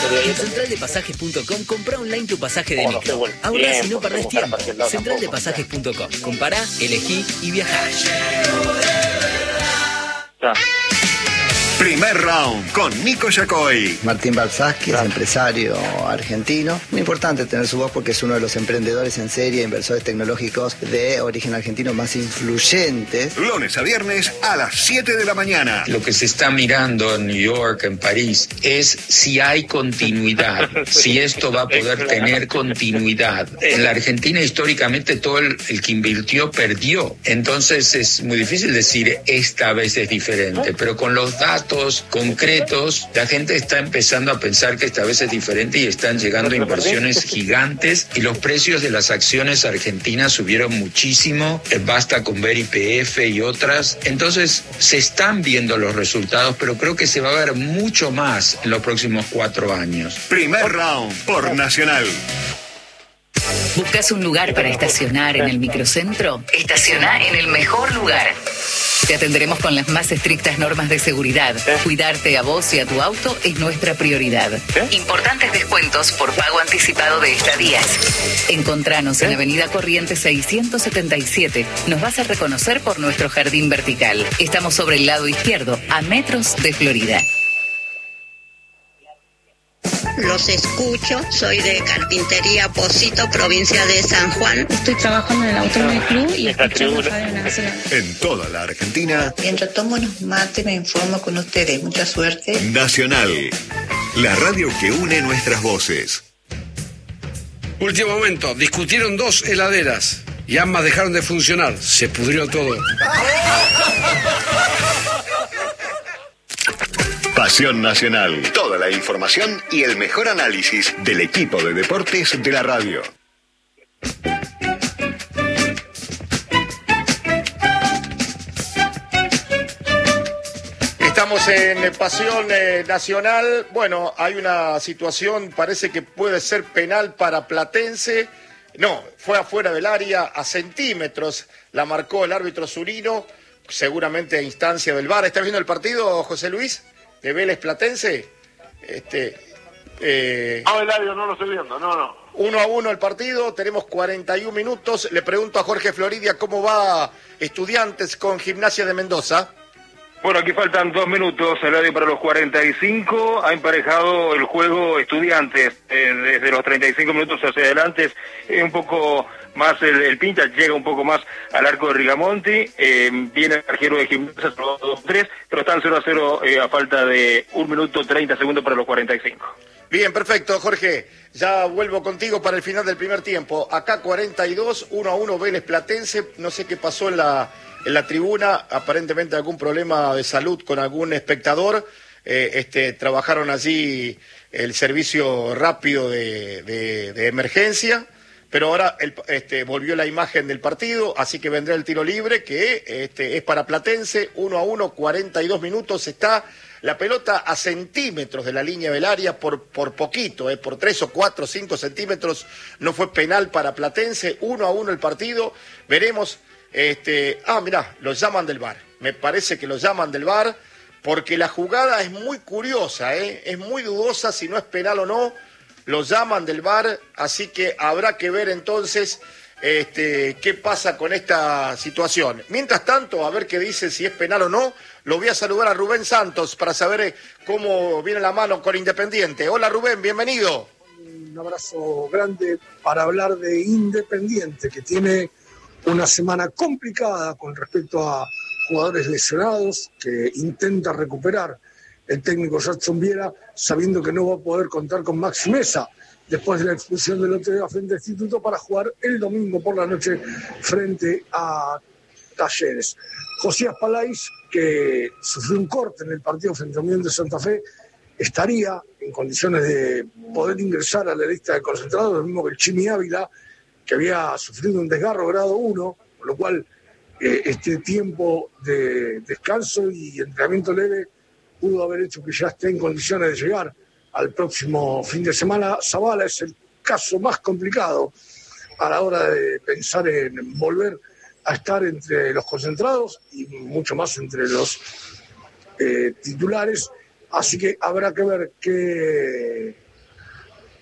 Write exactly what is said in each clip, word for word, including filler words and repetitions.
En central de pasajes punto com comprá online tu pasaje de micro. Ahora si no perdés tiempo. central de pasajes punto com. Compará, elegí y viajá. Primer round con Nico Yacoy. Martín Balsasqui es empresario argentino. Muy importante tener su voz porque es uno de los emprendedores en serie, inversores tecnológicos de origen argentino más influyentes. Lunes a viernes a las siete de la mañana. Lo que se está mirando en New York, en París, es si hay continuidad, si esto va a poder tener continuidad. En la Argentina históricamente todo el, el que invirtió perdió. Entonces es muy difícil decir esta vez es diferente, pero con los datos concretos, la gente está empezando a pensar que esta vez es diferente y están llegando inversiones gigantes y los precios de las acciones argentinas subieron muchísimo, basta con ver Y P F y otras. Entonces se están viendo los resultados, pero creo que se va a ver mucho más en los próximos cuatro años. Primer round por Nacional. ¿Buscas un lugar para estacionar en el microcentro? Estaciona en el mejor lugar. Te atenderemos con las más estrictas normas de seguridad. Cuidarte a vos y a tu auto es nuestra prioridad. Importantes descuentos por pago anticipado de estadías. Encontranos en Avenida Corrientes seiscientos setenta y siete. Nos vas a reconocer por nuestro jardín vertical. Estamos sobre el lado izquierdo, a metros de Florida. Los escucho, soy de Carpintería Pocito, provincia de San Juan. Estoy trabajando en el Automóvil Club y escuchando Radio Nacional. En toda la Argentina. Mientras tomo unos mates me informo con ustedes. Mucha suerte. Nacional, la radio que une nuestras voces. Último momento, discutieron dos heladeras y ambas dejaron de funcionar. Se pudrió todo. Pasión Nacional. Toda la información y el mejor análisis del equipo de deportes de la radio. Estamos en Pasión eh, Nacional. Bueno, hay una situación, parece que puede ser penal para Platense. No, fue afuera del área, a centímetros la marcó el árbitro Zurino, seguramente a instancia del V A R. ¿Estás viendo el partido, José Luis, de Vélez Platense? Este, eh, no, Eladio, no lo estoy viendo, no, no. Uno a uno el partido, tenemos cuarenta y un minutos. Le pregunto a Jorge Floridia cómo va Estudiantes con Gimnasia de Mendoza. Bueno, aquí faltan dos minutos, Eladio, para los cuarenta y cinco. Ha emparejado el juego Estudiantes eh, desde los treinta y cinco minutos hacia adelante. Es un poco más el, el pincha, llega un poco más al arco de Rigamonti. Eh, viene el arquero de Gimnasia, dos tres, pero están cero a cero eh, a falta de un minuto treinta segundos para los cuarenta y cinco. Bien, perfecto, Jorge. Ya vuelvo contigo para el final del primer tiempo. Acá cuarenta y dos, uno a uno Vélez Platense. No sé qué pasó en la... en la tribuna, aparentemente algún problema de salud con algún espectador. Eh, este, trabajaron allí el servicio rápido de, de, de emergencia, pero ahora el, este, volvió la imagen del partido, así que vendrá el tiro libre, que este, es para Platense, uno a uno, cuarenta y dos minutos, está la pelota a centímetros de la línea del área, por, por poquito, eh, por tres o cuatro, cinco centímetros, no fue penal para Platense, uno a uno el partido, veremos. Este, ah, mirá, lo llaman del V A R. Me parece que lo llaman del V A R porque la jugada es muy curiosa, ¿eh? Es muy dudosa si no es penal o no. Lo llaman del V A R, así que habrá que ver entonces este, qué pasa con esta situación. Mientras tanto, a ver qué dice si es penal o no. Lo voy a saludar a Rubén Santos para saber cómo viene la mano con Independiente. Hola Rubén, bienvenido. Un abrazo grande para hablar de Independiente, que tiene una semana complicada con respecto a jugadores lesionados que intenta recuperar el técnico Jackson Viera, sabiendo que no va a poder contar con Maxi Mesa después de la expulsión del otro día frente al Instituto para jugar el domingo por la noche frente a Talleres. Josías Palais, que sufrió un corte en el partido frente a Unión de Santa Fe, estaría en condiciones de poder ingresar a la lista de concentrados, lo mismo que el Chimi Ávila, que había sufrido un desgarro grado uno, con lo cual eh, este tiempo de descanso y entrenamiento leve pudo haber hecho que ya esté en condiciones de llegar al próximo fin de semana. Zavala es el caso más complicado a la hora de pensar en volver a estar entre los concentrados y mucho más entre los eh, titulares, así que habrá que ver qué,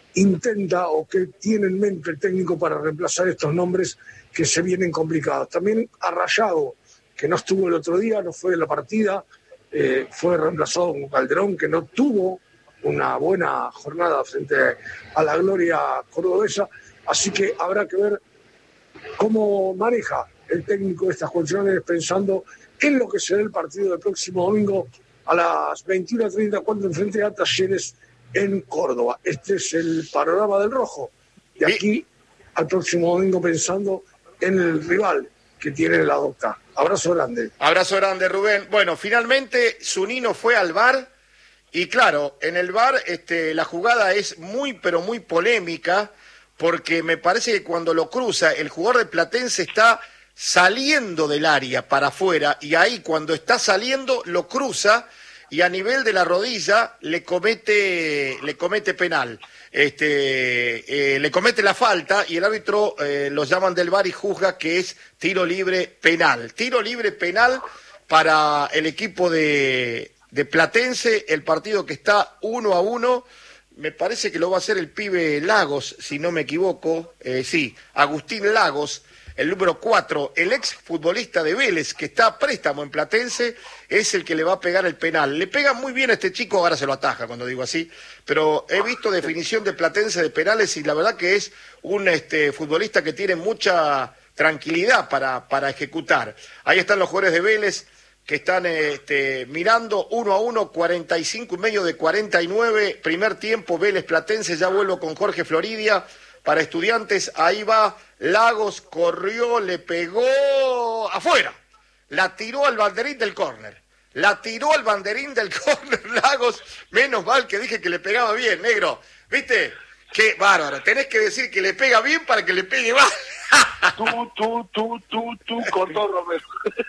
intenta o qué tiene en mente el técnico para reemplazar estos nombres que se vienen complicados. También a Rayado, que no estuvo el otro día, no fue en la partida, eh, fue reemplazado con Calderón, que no tuvo una buena jornada frente a la gloria cordobesa, así que habrá que ver cómo maneja el técnico estas cuestiones pensando en lo que será el partido del próximo domingo a las veintiuna treinta cuando enfrente a Talleres en Córdoba. Este es el panorama del rojo. De aquí al próximo domingo pensando en el rival que tiene la docta. Abrazo grande. Abrazo grande, Rubén. Bueno, finalmente Zunino fue al V A R y claro, en el V A R este, la jugada es muy, pero muy polémica porque me parece que cuando lo cruza, el jugador de Platense está saliendo del área para afuera y ahí cuando está saliendo lo cruza y a nivel de la rodilla le comete, le comete penal. Este, eh, le comete la falta y el árbitro eh, lo llaman del V A R y juzga que es tiro libre penal. Tiro libre penal para el equipo de, de Platense, el partido que está uno a uno. Me parece que lo va a hacer el pibe Lagos, si no me equivoco. Eh, sí, Agustín Lagos, el número cuatro, el ex futbolista de Vélez, que está a préstamo en Platense, es el que le va a pegar el penal. Le pega muy bien a este chico, ahora se lo ataja cuando digo así, pero he visto definición de Platense de penales y la verdad que es un este, futbolista que tiene mucha tranquilidad para, para ejecutar. Ahí están los jugadores de Vélez que están este, mirando uno a uno, cuarenta y cinco y medio de cuarenta y nueve, primer tiempo Vélez Platense. Ya vuelvo con Jorge Floridia para Estudiantes. Ahí va Lagos, corrió, le pegó afuera, la tiró al banderín del córner, la tiró al banderín del córner Lagos. Menos mal que dije que le pegaba bien, negro, ¿viste? Qué bárbaro, tenés que decir que le pega bien para que le pegue mal. Tú, tú, tú, tú, tú, con todo Romero.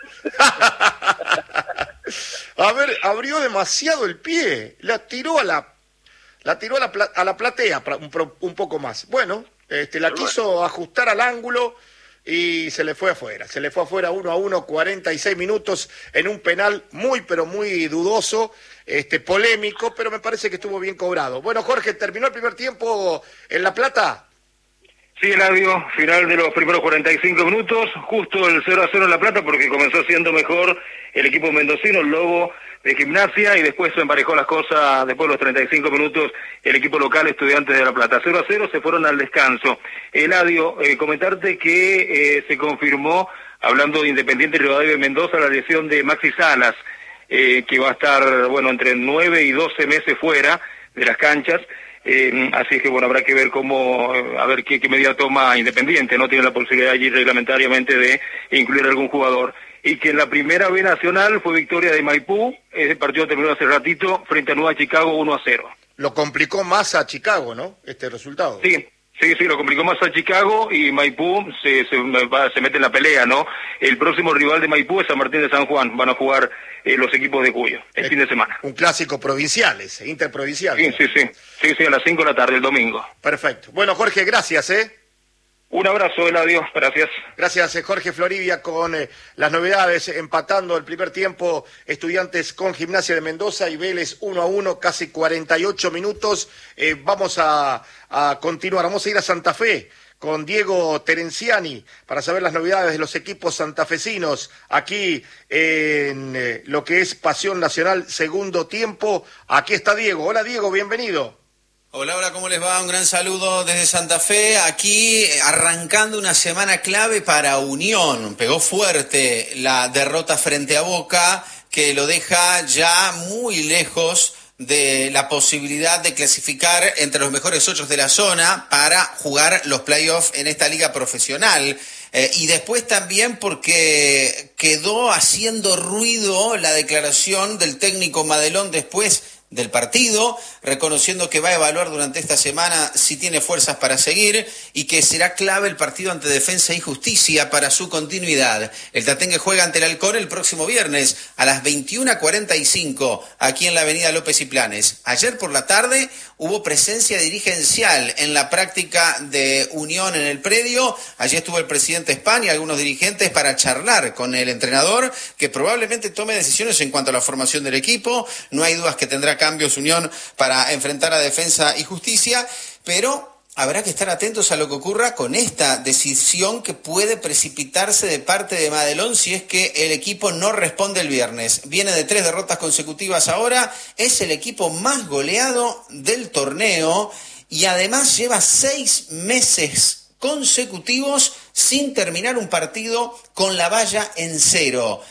A ver, abrió demasiado el pie, la tiró a la, la tiró a la, a la platea un, un poco más. Bueno, este, la quiso ajustar al ángulo y se le fue afuera. Se le fue afuera uno a uno, cuarenta y seis minutos en un penal muy, pero muy dudoso, este, polémico, pero me parece que estuvo bien cobrado. Bueno, Jorge, ¿terminó el primer tiempo en La Plata? Sí, Eladio, final de los primeros cuarenta y cinco minutos, justo el cero a cero en La Plata, porque comenzó siendo mejor el equipo mendocino, el Lobo de Gimnasia, y después se emparejó las cosas, después de los treinta y cinco minutos, el equipo local Estudiantes de La Plata. cero a cero, se fueron al descanso. Eladio, eh, comentarte que eh, se confirmó, hablando de Independiente Rivadavia de Mendoza, la lesión de Maxi Salas, eh, que va a estar, bueno, entre nueve y doce meses fuera de las canchas. Eh, así que bueno, habrá que ver cómo, a ver qué, qué medida toma Independiente. No tiene la posibilidad allí reglamentariamente de incluir algún jugador. Y que en la primera B nacional fue victoria de Maipú. Ese partido terminó hace ratito frente a Nueva Chicago uno a cero. Lo complicó más a Chicago, ¿no? Este resultado. Sí. Sí, sí, lo complicó más a Chicago y Maipú se, se, se mete en la pelea, ¿no? El próximo rival de Maipú es San Martín de San Juan. Van a jugar eh, los equipos de Cuyo el, el fin de semana. Un clásico provincial, ese, interprovincial. Sí, sí, sí. Sí, sí, a las cinco de la tarde, el domingo. Perfecto. Bueno, Jorge, gracias, ¿eh? Un abrazo, Eladio, gracias. Gracias, Jorge Florivia, con eh, las novedades, empatando el primer tiempo Estudiantes con Gimnasia de Mendoza y Vélez uno a uno, casi cuarenta y ocho minutos. Eh, vamos a, a continuar, vamos a ir a Santa Fe con Diego Terenciani para saber las novedades de los equipos santafesinos aquí en eh, lo que es Pasión Nacional segundo tiempo. Aquí está Diego. Hola, Diego, bienvenido. Hola, hola, ¿cómo les va? Un gran saludo desde Santa Fe, aquí arrancando una semana clave para Unión. Pegó fuerte la derrota frente a Boca, que lo deja ya muy lejos de la posibilidad de clasificar entre los mejores ocho de la zona para jugar los playoffs en esta liga profesional. Eh, y después también porque quedó haciendo ruido la declaración del técnico Madelón después del partido, reconociendo que va a evaluar durante esta semana si tiene fuerzas para seguir y que será clave el partido ante Defensa y Justicia para su continuidad. El Tatengue juega ante el Halcón el próximo viernes a las veintiuna cuarenta y cinco aquí en la avenida López y Planes. Ayer por la tarde hubo presencia dirigencial en la práctica de Unión en el predio. Allí estuvo el presidente España y algunos dirigentes para charlar con el entrenador, que probablemente tome decisiones en cuanto a la formación del equipo. No hay dudas que tendrá cambios Unión para enfrentar a Defensa y Justicia, pero habrá que estar atentos a lo que ocurra con esta decisión que puede precipitarse de parte de Madelón si es que el equipo no responde el viernes. Viene de tres derrotas consecutivas ahora, es el equipo más goleado del torneo y además lleva seis meses consecutivos sin terminar un partido con la valla en cero.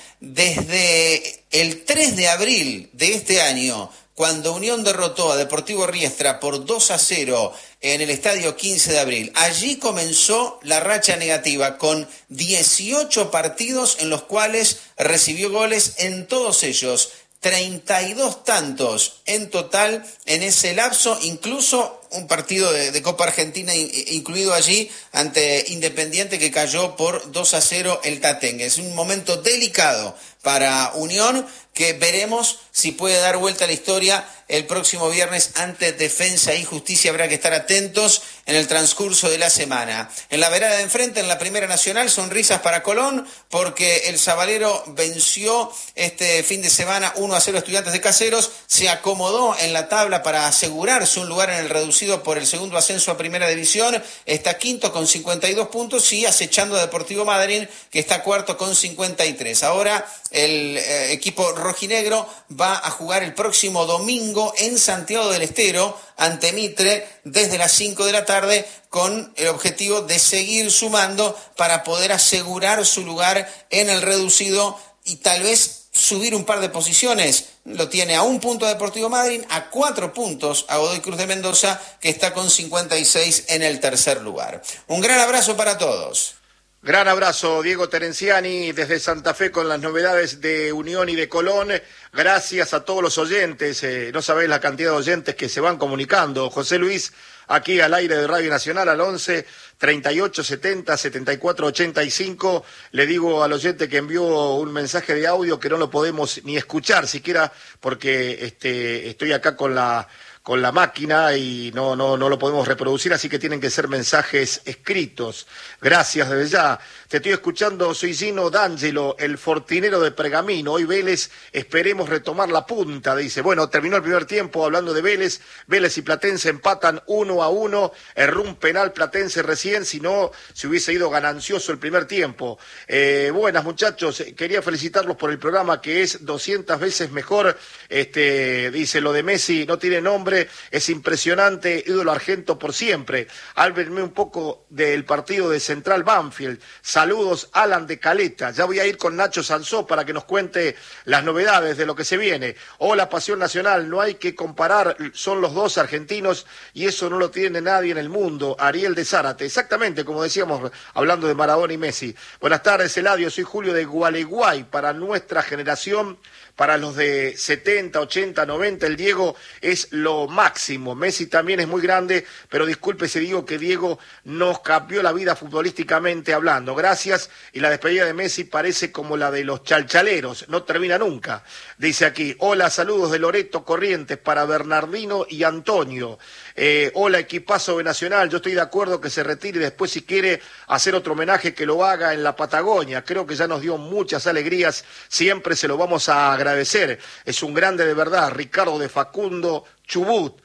Desde el tres de abril de este año, cuando Unión derrotó a Deportivo Riestra por dos a cero en el estadio quince de abril. Allí comenzó la racha negativa con dieciocho partidos en los cuales recibió goles en todos ellos. treinta y dos tantos en total en ese lapso, incluso un partido de, de Copa Argentina in, incluido allí ante Independiente que cayó por dos a cero el Tatengue. Es un momento delicado para Unión que veremos si puede dar vuelta a la historia el próximo viernes ante Defensa y Justicia. Habrá que estar atentos en el transcurso de la semana. En la vereda de enfrente, en la Primera Nacional, sonrisas para Colón, porque el Sabalero venció este fin de semana uno a cero a Estudiantes de Caseros, se acomodó en la tabla para asegurarse un lugar en el reducido por el segundo ascenso a Primera División, está quinto con cincuenta y dos puntos y acechando a Deportivo Madryn, que está cuarto con cincuenta y tres. Ahora el eh, equipo rojinegro va a jugar el próximo domingo en Santiago del Estero ante Mitre desde las cinco de la tarde con el objetivo de seguir sumando para poder asegurar su lugar en el reducido y tal vez subir un par de posiciones. Lo tiene a un punto a Deportivo Madryn, a cuatro puntos a Godoy Cruz de Mendoza, que está con cincuenta y seis en el tercer lugar. Un gran abrazo para todos. Gran abrazo, Diego Terenciani, desde Santa Fe con las novedades de Unión y de Colón. Gracias a todos los oyentes, eh, no sabéis la cantidad de oyentes que se van comunicando. José Luis, aquí al aire de Radio Nacional, al once, treinta y ocho, setenta, setenta y cuatro, ochenta y cinco. Le digo al oyente que envió un mensaje de audio que no lo podemos ni escuchar siquiera porque este, estoy acá con la... con la máquina y no, no, no lo podemos reproducir, así que tienen que ser mensajes escritos. Gracias desde ya. Te estoy escuchando, soy Gino D'Angelo, el fortinero de Pergamino. Hoy Vélez, esperemos retomar la punta, dice. Bueno, terminó el primer tiempo hablando de Vélez. Vélez y Platense empatan uno a uno. Erró un penal Platense recién, si no, se hubiese ido ganancioso el primer tiempo. Eh, buenas, muchachos. Quería felicitarlos por el programa que es doscientas veces mejor. Este, dice, lo de Messi no tiene nombre. Es impresionante, ídolo argento por siempre. Háblenme un poco del partido de Central Banfield. Saludos, Alan de Caleta. Ya voy a ir con Nacho Sansó para que nos cuente las novedades de lo que se viene. Hola, Pasión Nacional, no hay que comparar, son los dos argentinos y eso no lo tiene nadie en el mundo. Ariel de Zárate, exactamente como decíamos, hablando de Maradona y Messi. Buenas tardes, Eladio, soy Julio de Gualeguay. Para nuestra generación, para los de setenta, ochenta, noventa, el Diego es lo máximo. Messi también es muy grande, pero disculpe si digo que Diego nos cambió la vida futbolísticamente hablando. Gracias, y la despedida de Messi parece como la de los chalchaleros, no termina nunca. Dice aquí, hola, saludos de Loreto Corrientes para Bernardino y Antonio. Eh, hola, equipazo de Nacional, yo estoy de acuerdo que se retire y después si quiere hacer otro homenaje que lo haga en la Patagonia. Creo que ya nos dio muchas alegrías, siempre se lo vamos a agradecer. Es un grande de verdad, Ricardo de Facundo Chubut.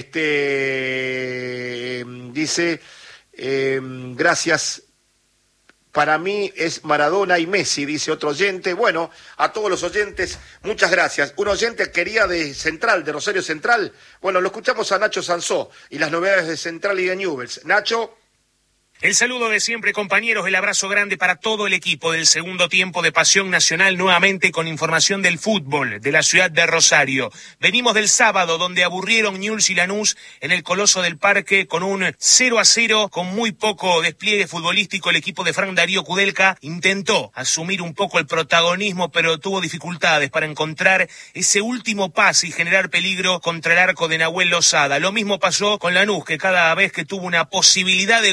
Este dice, eh, gracias. Para mí es Maradona y Messi, dice otro oyente. Bueno, a todos los oyentes, muchas gracias. Un oyente quería de Central, de Rosario Central. Bueno, lo escuchamos a Nacho Sansó y las novedades de Central y de Newell's. Nacho. El saludo de siempre, compañeros, el abrazo grande para todo el equipo del segundo tiempo de Pasión Nacional, nuevamente con información del fútbol de la ciudad de Rosario. Venimos del sábado, donde aburrieron Newell's y Lanús en el Coloso del Parque con un cero a cero, con muy poco despliegue futbolístico. El equipo de Fran Darío Kudelka intentó asumir un poco el protagonismo, pero tuvo dificultades para encontrar ese último pase y generar peligro contra el arco de Nahuel Lozada. Lo mismo pasó con Lanús, que cada vez que tuvo una posibilidad de gol se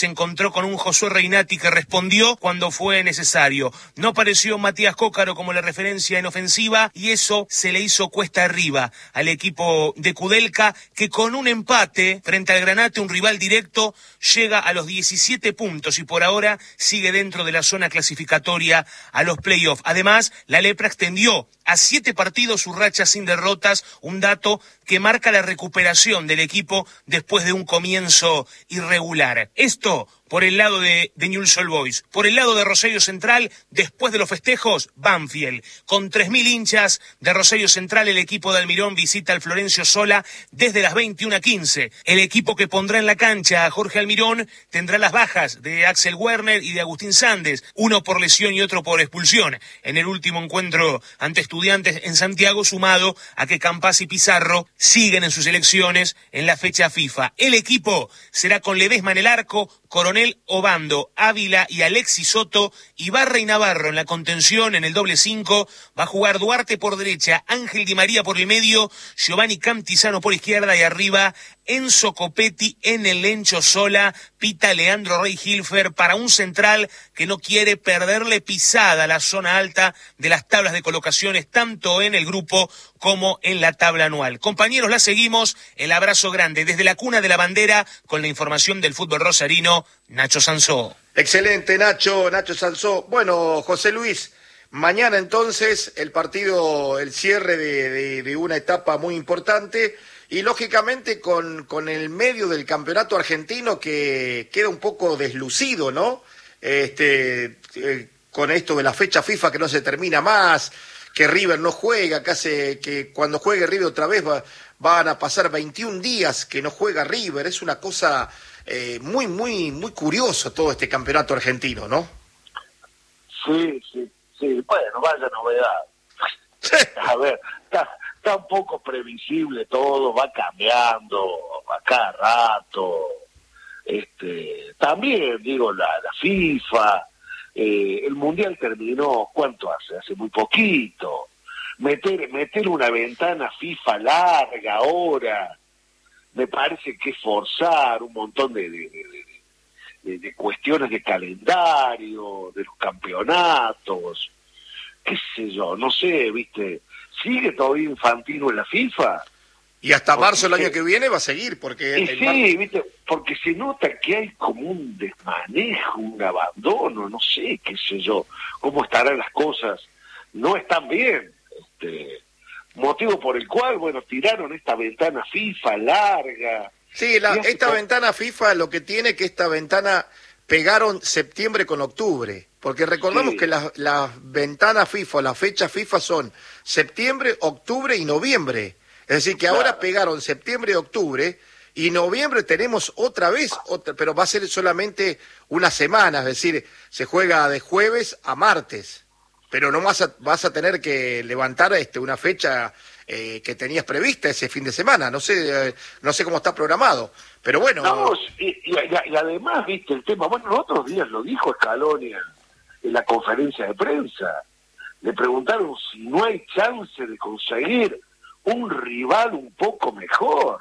se encontró con un Josué Reinati que respondió cuando fue necesario. No apareció Matías Cócaro como la referencia en ofensiva y eso se le hizo cuesta arriba al equipo de Kudelka, que con un empate frente al Granate, un rival directo, llega a los diecisiete puntos y por ahora sigue dentro de la zona clasificatoria a los playoffs. Además, la Lepra extendió a siete partidos su racha sin derrotas, un dato que marca la recuperación del equipo después de un comienzo irregular. Esto por el lado de, de Newell's Old Boys. Por el lado de Rosario Central, después de los festejos, Banfield. Con tres mil hinchas de Rosario Central, el equipo de Almirón visita al Florencio Sola desde las veintiuna quince. El equipo que pondrá en la cancha a Jorge Almirón tendrá las bajas de Axel Werner y de Agustín Sandes, uno por lesión y otro por expulsión, en el último encuentro ante Estudiantes en Santiago, sumado a que Campas y Pizarro siguen en sus elecciones en la fecha FIFA. El equipo será con Ledesma en el arco, Coronel, Obando, Ávila y Alexis Soto, Ibarra y Navarro en la contención. En el doble cinco va a jugar Duarte por derecha, Ángel Di María por el medio, Giovanni Cantizano por izquierda y arriba Enzo Copetti en el Lencho Sola, pita Leandro Rey Hilfer para un central que no quiere perderle pisada a la zona alta de las tablas de colocaciones, tanto en el grupo como en la tabla anual. Compañeros, la seguimos, el abrazo grande desde la cuna de la bandera con la información del fútbol rosarino, Nacho Sansó. Excelente, Nacho, Nacho Sansó. Bueno, José Luis, mañana entonces el partido, el cierre de, de, de una etapa muy importante y lógicamente con, con el medio del campeonato argentino que queda un poco deslucido, ¿no? Este, eh, con esto de la fecha FIFA que no se termina más, que River no juega, que hace que cuando juegue River otra vez va, van a pasar veintiún días que no juega River. Es una cosa eh, muy, muy, muy curioso todo este campeonato argentino, ¿no? Sí, sí, sí. Bueno, vaya novedad. A ver, está, está un poco previsible todo, va cambiando a cada rato. Este, también, digo, la, la FIFA, eh, el Mundial terminó, ¿cuánto hace? Hace muy poquito. Meter, meter una ventana FIFA larga ahora, me parece que es forzar un montón de, de, de, de, de cuestiones de calendario, de los campeonatos, qué sé yo, no sé, viste, sigue todavía Infantino en la FIFA. Y hasta porque marzo del año que viene va a seguir, porque... Y sí, marzo... viste, porque se nota que hay como un desmanejo, un abandono, no sé, qué sé yo, cómo estarán las cosas, no están bien, este, motivo por el cual, bueno, tiraron esta ventana FIFA larga. Sí, la, esta como... ventana FIFA lo que tiene que esta ventana pegaron septiembre con octubre, porque recordamos sí. que las, las ventanas FIFA, las fechas FIFA son septiembre, octubre y noviembre. Es decir, que claro. ahora pegaron septiembre y octubre, y noviembre tenemos otra vez, otra, pero va a ser solamente una semana, es decir, se juega de jueves a martes, pero no vas a, vas a tener que levantar este, una fecha eh, que tenías prevista ese fin de semana, no sé eh, no sé cómo está programado, pero bueno. No, y, y, y además, viste, el tema, bueno, los otros días lo dijo Scaloni en, en la conferencia de prensa, le preguntaron si no hay chance de conseguir un rival un poco mejor.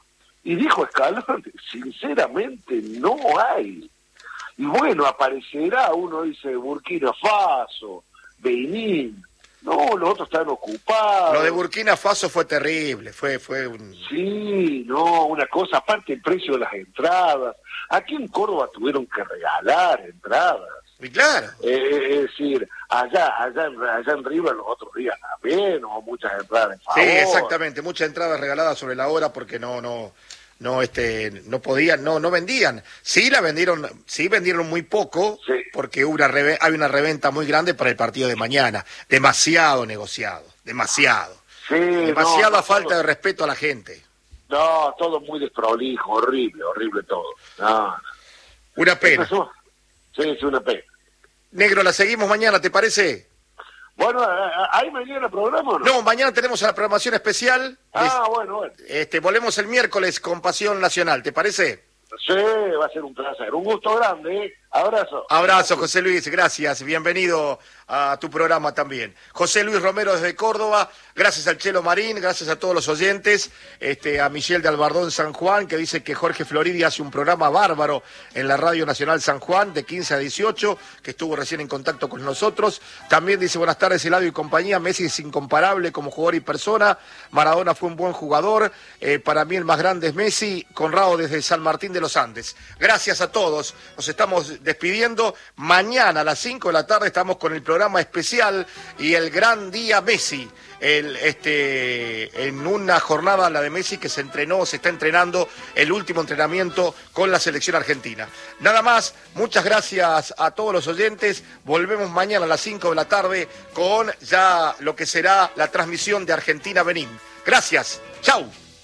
Y dijo Scaloni, sinceramente no hay. Y bueno, aparecerá, uno dice Burkina Faso, Benín. No, los otros están ocupados. Lo de Burkina Faso fue terrible, fue fue un... Sí, no, una cosa, aparte el precio de las entradas. Aquí en Córdoba tuvieron que regalar entradas. Y claro. Eh, es decir, allá, allá, allá en River los otros días también, o muchas entradas en favor. Sí, exactamente, muchas entradas regaladas sobre la hora porque no, no, no, este, no podían, no, no vendían. Sí la vendieron, sí vendieron muy poco, sí. porque una reve- hay una reventa muy grande para el partido de mañana. Demasiado negociado, demasiado. Sí, Demasiada no, no, falta todo, de respeto a la gente. No, todo muy desprolijo, horrible, horrible todo. No. Una pena. Sí, es una pena. Negro, la seguimos mañana, ¿te parece? Bueno, ¿hay mañana programa o no? No, mañana tenemos la programación especial. Ah, es, bueno, bueno. Este, volvemos el miércoles con Pasión Nacional, ¿te parece? Sí, va a ser un placer. Un gusto grande, ¿eh? Abrazo. Abrazo, José Luis, gracias. Bienvenido a tu programa también. José Luis Romero desde Córdoba, gracias al Chelo Marín, gracias a todos los oyentes, este, a Michelle de Albardón San Juan, que dice que Jorge Floridi hace un programa bárbaro en la Radio Nacional San Juan, de quince a dieciocho, que estuvo recién en contacto con nosotros. También dice, buenas tardes, Eladio y compañía, Messi es incomparable como jugador y persona, Maradona fue un buen jugador, eh, para mí el más grande es Messi, Conrado desde San Martín de los Andes. Gracias a todos, nos estamos despidiendo. Mañana a las cinco de la tarde estamos con el programa especial y el gran día Messi, el, este, en una jornada, la de Messi, que se entrenó, se está entrenando, el último entrenamiento con la selección argentina. Nada más, muchas gracias a todos los oyentes, volvemos mañana a las cinco de la tarde con ya lo que será la transmisión de Argentina-Benín. Gracias, chau.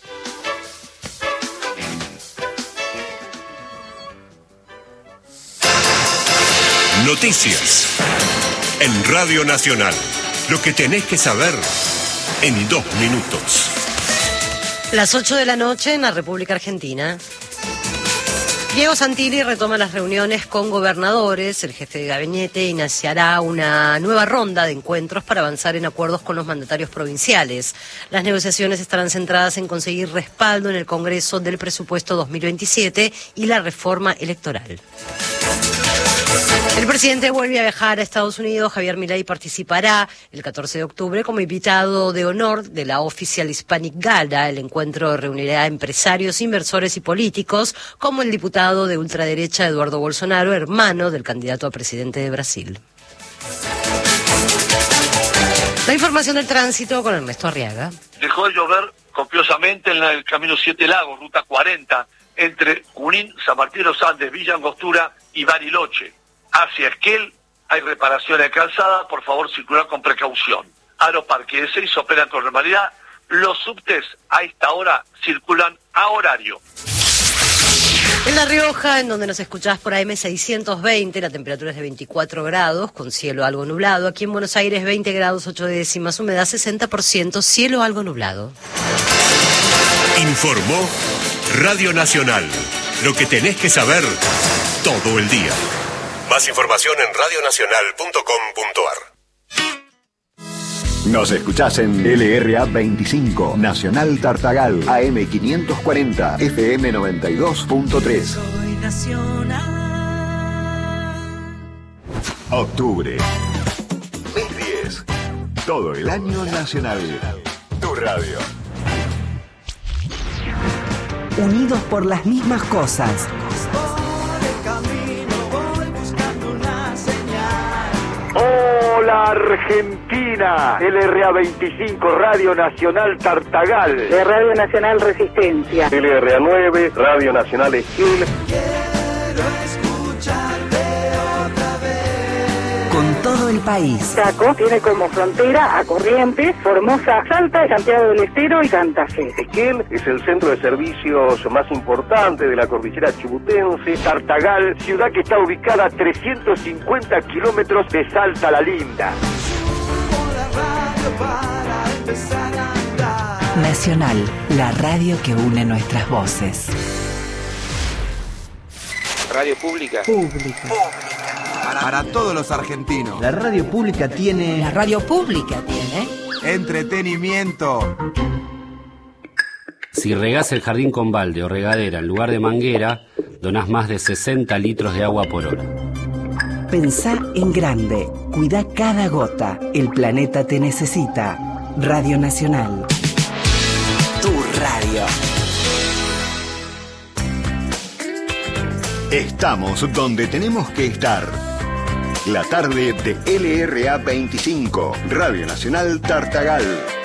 Noticias en Radio Nacional. Lo que tenés que saber en dos minutos. Las ocho de la noche en la República Argentina. Diego Santilli retoma las reuniones con gobernadores. El jefe de gabinete iniciará una nueva ronda de encuentros para avanzar en acuerdos con los mandatarios provinciales. Las negociaciones estarán centradas en conseguir respaldo en el Congreso del presupuesto dos mil veintisiete y la reforma electoral. El presidente vuelve a viajar a Estados Unidos. Javier Milei participará el catorce de octubre como invitado de honor de la Official Hispanic Gala. El encuentro reunirá a empresarios, inversores y políticos, como el diputado de ultraderecha Eduardo Bolsonaro, hermano del candidato a presidente de Brasil. La información del tránsito con Ernesto Arriaga. Dejó de llover copiosamente en el camino Siete Lagos, ruta cuarenta, entre Junín, San Martín de los Andes, Villa Angostura y Bariloche. Hacia Esquel hay reparaciones de calzada, por favor circular con precaución. Aeroparque de seis operan con normalidad, los subtes a esta hora circulan a horario. En La Rioja, en donde nos escuchás por A M seiscientos veinte, la temperatura es de veinticuatro grados, con cielo algo nublado. Aquí en Buenos Aires, veinte grados, ocho décimas, humedad sesenta por ciento, cielo algo nublado. Informó Radio Nacional. Lo que tenés que saber todo el día. Más información en radio nacional punto com punto ar. Nos escuchás en L R A veinticinco, Nacional Tartagal, A M quinientos cuarenta, F M noventa y dos punto tres. Soy nacional. Octubre. Mes diez. Todo el año nacional. Tu radio. Unidos por las mismas cosas. Hola Argentina, L R A veinticinco, Radio Nacional Tartagal, de Radio Nacional Resistencia, L R A nueve, Radio Nacional Esquil. Quiero escucharte otra vez. Con todo el país. Chaco tiene como frontera a Corrientes, Formosa, Salta, Santiago del Estero y Santa Fe. Esquel es el centro de servicios más importante de la cordillera chibutense. Tartagal, ciudad que está ubicada a trescientos cincuenta kilómetros de Salta la Linda. Nacional, la radio que une nuestras voces. Radio pública. Pública. Para, para todos los argentinos. La radio pública tiene... La radio pública tiene... Entretenimiento. Si regás el jardín con balde o regadera en lugar de manguera, donás más de sesenta litros de agua por hora. Pensá en grande. Cuida cada gota. El planeta te necesita. Radio Nacional. Tu radio. Estamos donde tenemos que estar. La tarde de L R A veinticinco, Radio Nacional Tartagal.